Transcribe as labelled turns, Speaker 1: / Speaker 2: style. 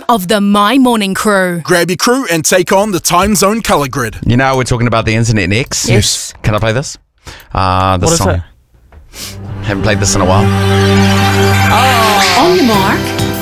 Speaker 1: of the My Morning Crew.
Speaker 2: Grab your crew and take on the time zone colour grid.
Speaker 3: You know, we're talking about the internet next.
Speaker 1: Yes.
Speaker 3: Can I play this? This
Speaker 4: What is
Speaker 3: song.
Speaker 4: it?
Speaker 3: Haven't played this in a while.
Speaker 1: On your mark.